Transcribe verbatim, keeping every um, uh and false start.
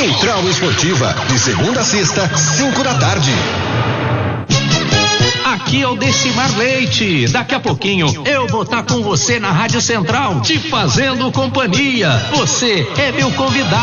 Central Esportiva, de segunda a sexta, cinco da tarde. Aqui é o Decimar Leite. Daqui a pouquinho eu vou estar com você na Rádio Central, te fazendo companhia. Você é meu convidado.